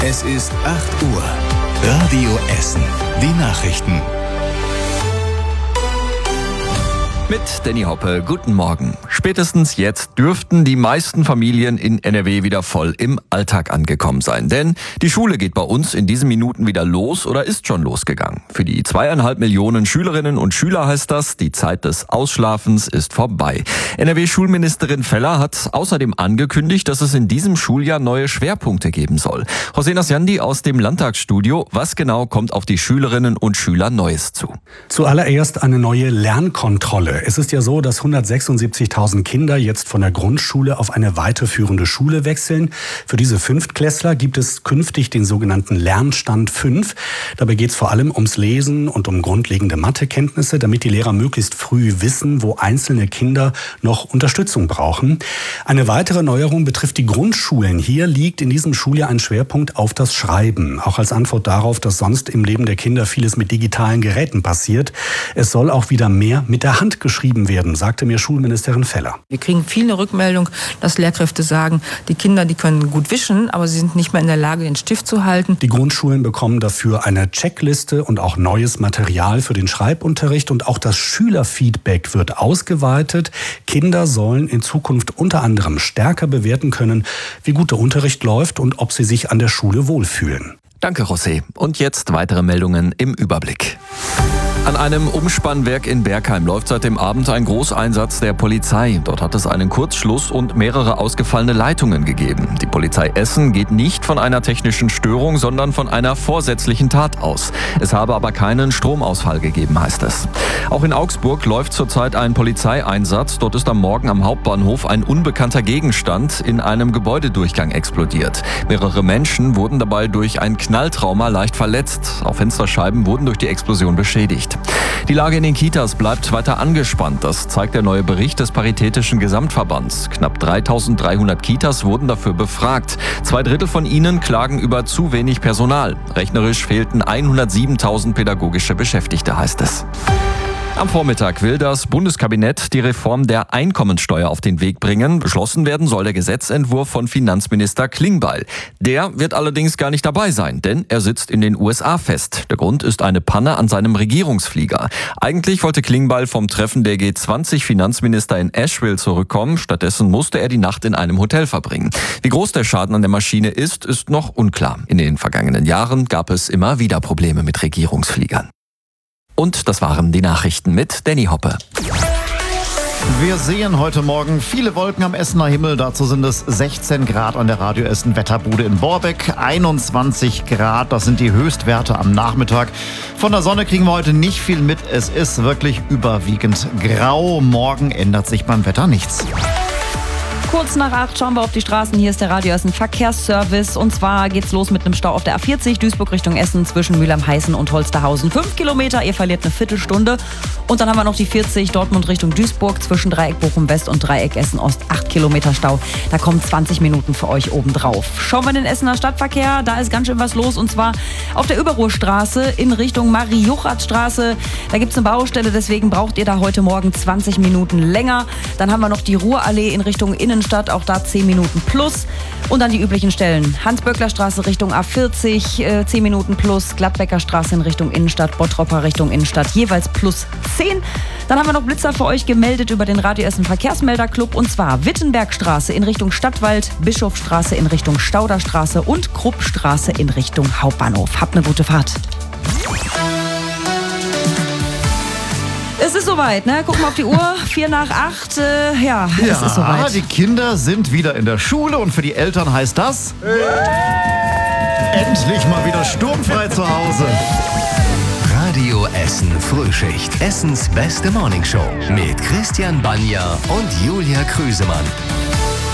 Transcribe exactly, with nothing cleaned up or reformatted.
Es ist acht Uhr. Radio Essen. Die Nachrichten. Mit Danny Hoppe, guten Morgen. Spätestens jetzt dürften die meisten Familien in N R W wieder voll im Alltag angekommen sein. Denn die Schule geht bei uns in diesen Minuten wieder los oder ist schon losgegangen. Für die zweieinhalb Millionen Schülerinnen und Schüler heißt das, die Zeit des Ausschlafens ist vorbei. N R W-Schulministerin Feller hat außerdem angekündigt, dass es in diesem Schuljahr neue Schwerpunkte geben soll. José Nasjandi aus dem Landtagsstudio. Was genau kommt auf die Schülerinnen und Schüler Neues zu? Zuallererst eine neue Lernkontrolle. Es ist ja so, dass hundertsechsundsiebzigtausend Kinder jetzt von der Grundschule auf eine weiterführende Schule wechseln. Für diese Fünftklässler gibt es künftig den sogenannten Lernstand fünf. Dabei geht es vor allem ums Lesen und um grundlegende Mathekenntnisse, damit die Lehrer möglichst früh wissen, wo einzelne Kinder noch Unterstützung brauchen. Eine weitere Neuerung betrifft die Grundschulen. Hier liegt in diesem Schuljahr ein Schwerpunkt auf das Schreiben. Auch als Antwort darauf, dass sonst im Leben der Kinder vieles mit digitalen Geräten passiert. Es soll auch wieder mehr mit der Hand geschrieben werden, sagte mir Schulministerin Feller. Wir kriegen viel eine Rückmeldung, dass Lehrkräfte sagen, die Kinder, die können gut wischen, aber sie sind nicht mehr in der Lage, den Stift zu halten. Die Grundschulen bekommen dafür eine Checkliste und auch neues Material für den Schreibunterricht und auch das Schülerfeedback wird ausgeweitet. Kinder sollen in Zukunft unter anderem stärker bewerten können, wie gut der Unterricht läuft und ob sie sich an der Schule wohlfühlen. Danke, José. Und jetzt weitere Meldungen im Überblick. An einem Umspannwerk in Bergheim läuft seit dem Abend ein Großeinsatz der Polizei. Dort hat es einen Kurzschluss und mehrere ausgefallene Leitungen gegeben. Die Polizei Essen geht nicht von einer technischen Störung, sondern von einer vorsätzlichen Tat aus. Es habe aber keinen Stromausfall gegeben, heißt es. Auch in Augsburg läuft zurzeit ein Polizeieinsatz. Dort ist am Morgen am Hauptbahnhof ein unbekannter Gegenstand in einem Gebäudedurchgang explodiert. Mehrere Menschen wurden dabei durch ein Knalltrauma leicht verletzt. Auch Fensterscheiben wurden durch die Explosion beschädigt. Die Lage in den Kitas bleibt weiter angespannt. Das zeigt der neue Bericht des Paritätischen Gesamtverbands. Knapp dreitausenddreihundert Kitas wurden dafür befragt. Zwei Drittel von ihnen klagen über zu wenig Personal. Rechnerisch fehlten hundertsiebentausend pädagogische Beschäftigte, heißt es. Am Vormittag will das Bundeskabinett die Reform der Einkommensteuer auf den Weg bringen. Beschlossen werden soll der Gesetzentwurf von Finanzminister Klingbeil. Der wird allerdings gar nicht dabei sein, denn er sitzt in den U S A fest. Der Grund ist eine Panne an seinem Regierungsflieger. Eigentlich wollte Klingbeil vom Treffen der G zwanzig Finanzminister in Asheville zurückkommen. Stattdessen musste er die Nacht in einem Hotel verbringen. Wie groß der Schaden an der Maschine ist, ist noch unklar. In den vergangenen Jahren gab es immer wieder Probleme mit Regierungsfliegern. Und das waren die Nachrichten mit Danny Hoppe. Wir sehen heute Morgen viele Wolken am Essener Himmel. Dazu sind es sechzehn Grad an der Radio Essen Wetterbude in Borbeck. einundzwanzig Grad, das sind die Höchstwerte am Nachmittag. Von der Sonne kriegen wir heute nicht viel mit. Es ist wirklich überwiegend grau. Morgen ändert sich beim Wetter nichts. Kurz nach acht schauen wir auf die Straßen. Hier ist der Radio Essen Verkehrsservice. Und zwar geht's los mit einem Stau auf der A vierzig, Duisburg Richtung Essen, zwischen Mülheim-Heißen und Holsterhausen. Fünf Kilometer, ihr verliert eine Viertelstunde. Und dann haben wir noch die vierzig, Dortmund Richtung Duisburg, zwischen Dreieck Bochum West und Dreieck Essen Ost. Acht Kilometer Stau. Da kommen zwanzig Minuten für euch obendrauf. Schauen wir in den Essener Stadtverkehr. Da ist ganz schön was los. Und zwar auf der Überruhrstraße in Richtung Marie-Juchat-Straße. Da gibt's eine Baustelle, deswegen braucht ihr da heute Morgen zwanzig Minuten länger. Dann haben wir noch die Ruhrallee in Richtung Innen Stadt, auch da zehn Minuten plus. Und dann die üblichen Stellen. Hans-Böckler-Straße Richtung A vierzig, äh, zehn Minuten plus. Gladbecker-Straße in Richtung Innenstadt, Bottropper Richtung Innenstadt, jeweils plus zehn. Dann haben wir noch Blitzer für euch gemeldet über den Radio Essen Verkehrsmelderclub. Und zwar Wittenbergstraße in Richtung Stadtwald, Bischofstraße in Richtung Stauderstraße und Kruppstraße in Richtung Hauptbahnhof. Habt eine gute Fahrt. Es ist soweit, ne? Guck mal auf die Uhr, vier nach acht, äh, ja, ja, es ist soweit. Die Kinder sind wieder in der Schule und für die Eltern heißt das... Endlich mal wieder sturmfrei zu Hause. Radio Essen Frühschicht. Essens beste Morningshow mit Christian Banja und Julia Krüsemann.